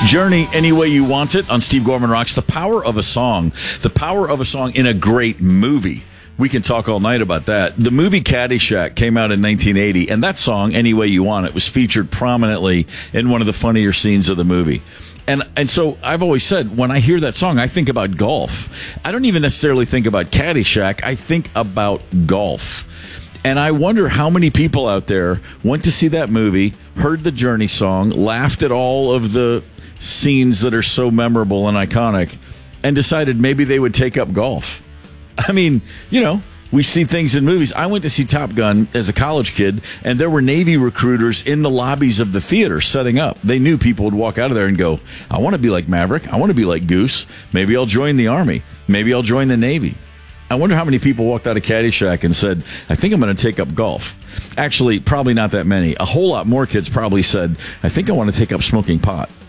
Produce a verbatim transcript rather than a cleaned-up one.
Journey, Any Way You Want It on Steve Gorman Rocks. The power of a song. The power of a song in a great movie. We can talk all night about that. The movie Caddyshack came out in nineteen eighty, and that song, Any Way You Want It, was featured prominently in one of the funnier scenes of the movie. And and so I've always said, when I hear that song, I think about golf. I don't even necessarily think about Caddyshack. I think about golf. And I wonder how many people out there went to see that movie, heard the Journey song, laughed at all of the scenes that are so memorable and iconic, and decided maybe they would take up golf. I mean, you know, we see things in movies. I went to see Top Gun as a college kid, and there were Navy recruiters in the lobbies of the theater setting up. They knew people would walk out of there and go, I want to be like Maverick. I want to be like Goose. Maybe I'll join the Army. Maybe I'll join the Navy. I wonder how many people walked out of Caddyshack and said, I think I'm going to take up golf. Actually, probably not that many. A whole lot more kids probably said, I think I want to take up smoking pot.